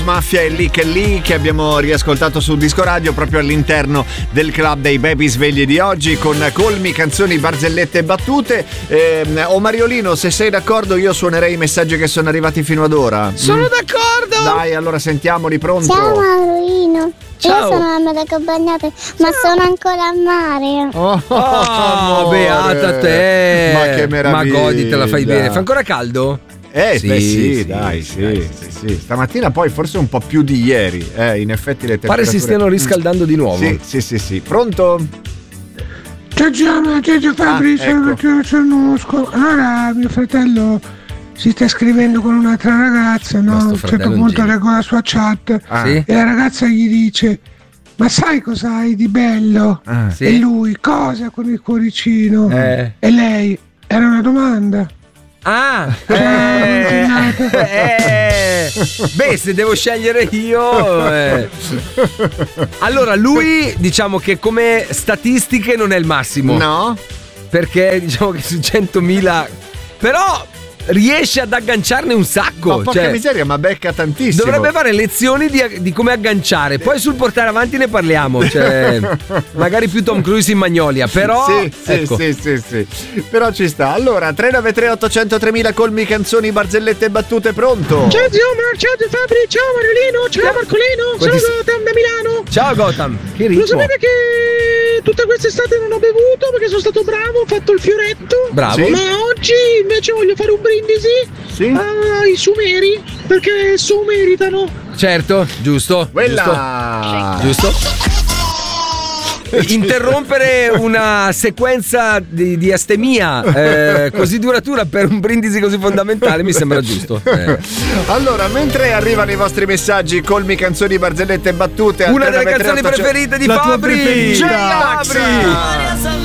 Mafia e lì che abbiamo riascoltato su Disco Radio proprio all'interno del club dei baby svegli di oggi con colmi, canzoni, barzellette e battute. Mariolino, se sei d'accordo io suonerei i messaggi che sono arrivati fino ad ora. Sono d'accordo. Dai, allora sentiamoli, pronto? Ciao Mariolino. Ciao. Io sono Amanda Cabagnate, ma sono ancora a mare. Oh, beata te. Ma che meraviglia. Ma goditela, fai bene. Fa ancora caldo? Sì, dai. Stamattina poi forse un po' più di ieri. In effetti le temperature Pare si stiano riscaldando di nuovo. Sì. Pronto? Ciao Fabrizio, sono Musco. Allora mio fratello si sta scrivendo con un'altra ragazza, no? A un certo punto leggo la sua chat e la ragazza gli dice: ma sai cosa hai di bello? E lui: cosa con il cuoricino? E lei: era una domanda. Beh, se devo scegliere io allora lui diciamo che come statistiche non è il massimo, no? Perché diciamo che su 100.000 però riesce ad agganciarne un sacco. Ma porca miseria, ma becca tantissimo. Dovrebbe fare lezioni di come agganciare. Poi sul portare avanti ne parliamo. Cioè, magari più Tom Cruise in Magnolia. Però ecco. Sì. Però ci sta. Allora 393 800 3000 colmi, canzoni, barzellette e battute. Pronto? Ciao zio Fabri, ciao Mariolino, ciao Marcolino, sono Gotham da Milano. Ciao Gotham, che ricco. Lo sapete che tutta quest'estate non ho bevuto perché sono stato bravo, ho fatto il fioretto. Bravo. Ma oggi invece voglio fare un brindisi ai Sumeri, perché su meritano. Certo, giusto. Giusto. Interrompere una sequenza di astemia così duratura per un brindisi così fondamentale mi sembra giusto. Allora, mentre arrivano i vostri messaggi, colmi, canzoni, barzellette e battute, una delle canzoni preferite di Fabri. J-Ax.